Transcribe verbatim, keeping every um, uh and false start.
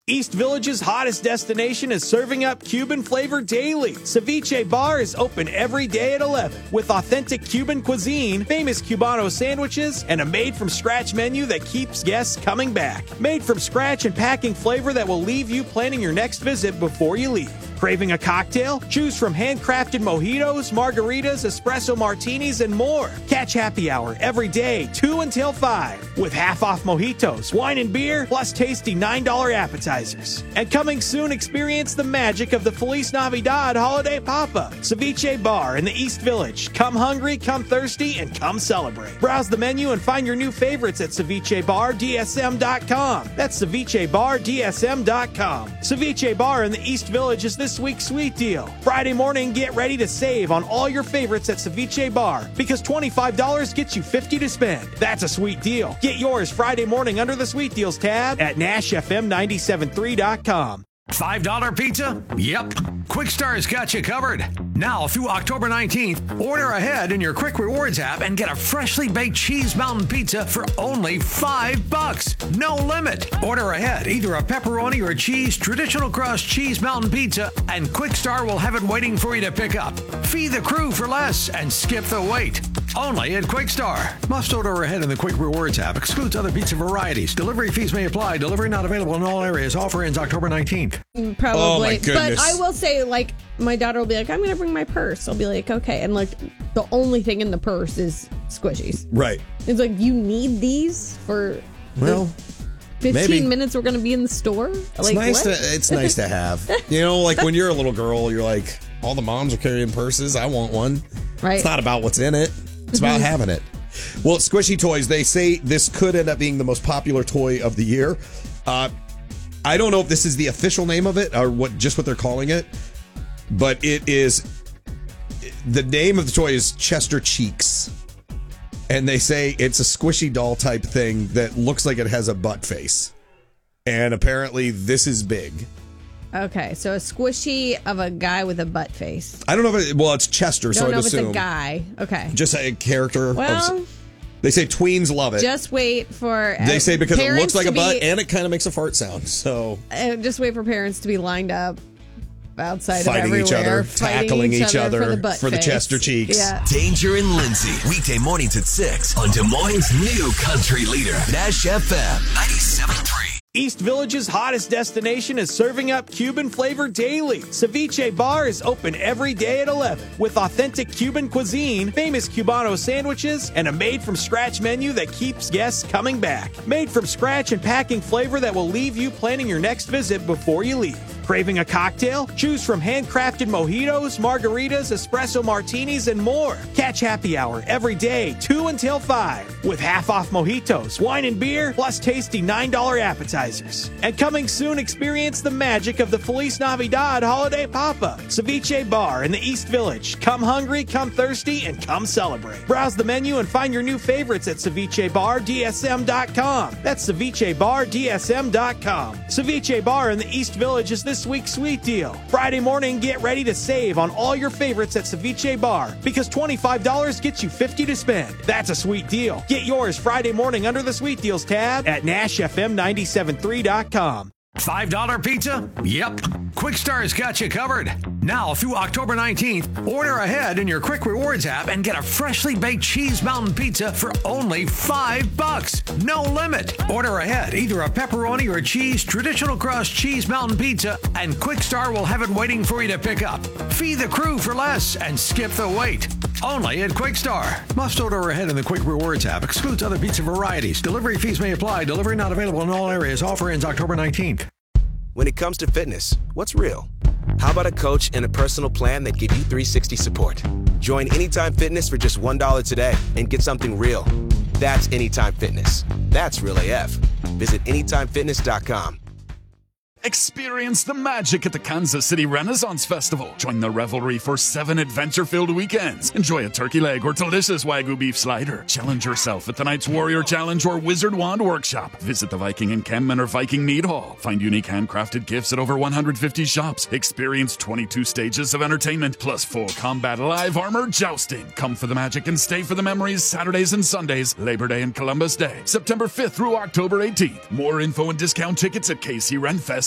East Village's hottest destination is serving up Cuban flavor daily. Ceviche Bar is open every day at eleven with authentic Cuban cuisine, famous Cubano sandwiches, and a made-from-scratch menu that keeps guests coming back. Made from scratch and packing flavor that will leave you planning your next visit before you leave. Craving a cocktail? Choose from handcrafted mojitos, margaritas, espresso martinis, and more. Catch happy hour every day, two until five, with half-off mojitos, wine and beer, plus tasty nine dollar appetizers. And coming soon, experience the magic of the Feliz Navidad holiday pop-up. Ceviche Bar in the East Village. Come hungry, come thirsty, and come celebrate. Browse the menu and find your new favorites at ceviche bar d s m dot com. That's ceviche bar d s m dot com. Ceviche Bar in the East Village is this week's sweet deal. Friday morning, get ready to save on all your favorites at Ceviche Bar because twenty-five dollars gets you fifty dollars to spend. That's a sweet deal. Get yours Friday morning under the Sweet Deals tab at nash f m nine seven three dot com. five dollar pizza? Yep. Quick Star's got you covered. Now through October nineteenth, order ahead in your Quick Rewards app and get a freshly baked Cheese Mountain Pizza for only five bucks. No limit. Order ahead, either a pepperoni or cheese traditional crust Cheese Mountain Pizza, and Quick Star will have it waiting for you to pick up. Feed the crew for less and skip the wait. Only at Quick Star. Must order ahead in the Quick Rewards app. Excludes other pizza varieties. Delivery fees may apply. Delivery not available in all areas. Offer ends October nineteenth. Probably. Oh my but goodness. I will say, like, my daughter will be like, I'm going to bring my purse. I'll be like, okay. And, like, the only thing in the purse is squishies. Right. It's like, you need these for Well, fifteen maybe. minutes we're going to be in the store? It's like, nice what? to it's nice to have. You know, like when you're a little girl, you're like, all the moms are carrying purses. I want one. Right. It's not about what's in it. It's about having it. Well, at Squishy Toys, they say this could end up being the most popular toy of the year. Uh, I don't know if this is the official name of it or what, just what they're calling it, but it is, the name of the toy is Chester Cheeks. And they say it's a squishy doll type thing that looks like it has a butt face. And apparently this is big. Okay, so a squishy of a guy with a butt face. I don't know if it, well, it's Chester, Don't so I'd know if assume. it's a guy. Okay. Just a character. Well, of, they say tweens love it. just wait for uh, They say because it parents looks like to a butt be, and it kind of makes a fart sound. So uh, just wait for parents to be lined up outside fighting of each everywhere, other, fighting tackling each other for the, butt for the face. Chester Cheeks. Yeah. Danger and Lindsay, weekday mornings at six on Des Moines' new country leader, Nash F M ninety-seven point three. East Village's hottest destination is serving up Cuban flavor daily. Ceviche Bar is open every day at eleven with authentic Cuban cuisine, famous Cubano sandwiches, and a made-from-scratch menu that keeps guests coming back. Made from scratch and packing flavor that will leave you planning your next visit before you leave. Craving a cocktail? Choose from handcrafted mojitos, margaritas, espresso martinis, and more. Catch happy hour every day, two until five, with half-off mojitos, wine and beer, plus tasty nine dollar appetizers. And coming soon, experience the magic of the Feliz Navidad holiday pop-up. Ceviche Bar in the East Village. Come hungry, come thirsty, and come celebrate. Browse the menu and find your new favorites at ceviche bar d s m dot com. That's ceviche bar d s m dot com. Ceviche Bar in the East Village is this week's sweet deal. Friday morning, get ready to save on all your favorites at Ceviche Bar because twenty-five dollars gets you fifty dollars to spend. That's a sweet deal. Get yours Friday morning under the Sweet Deals tab at nash f m nine seven three dot com. five dollar pizza? Yep. Quick Star's got you covered. Now through October nineteenth, order ahead in your Quick Rewards app and get a freshly baked Cheese Mountain Pizza for only five bucks. No limit. Order ahead, either a pepperoni or cheese traditional crust Cheese Mountain Pizza, and Quick Star will have it waiting for you to pick up. Feed the crew for less and skip the wait. Only at Quick Star. Must order ahead in the Quick Rewards app. Excludes other pizza varieties. Delivery fees may apply. Delivery not available in all areas. Offer ends October nineteenth. When it comes to fitness, what's real? How about a coach and a personal plan that give you three sixty support? Join Anytime Fitness for just one dollar today and get something real. That's Anytime Fitness. That's real A F. Visit anytime fitness dot com. Experience the magic at the Kansas City Renaissance Festival. Join the revelry for seven adventure-filled weekends. Enjoy a turkey leg or delicious Wagyu beef slider. Challenge yourself at tonight's Warrior Challenge or Wizard Wand Workshop. Visit the Viking Encampment or Viking Mead Hall. Find unique handcrafted gifts at over one hundred fifty shops. Experience twenty-two stages of entertainment, plus full combat live armor jousting. Come for the magic and stay for the memories Saturdays and Sundays, Labor Day and Columbus Day, September fifth through October eighteenth. More info and discount tickets at k c ren fest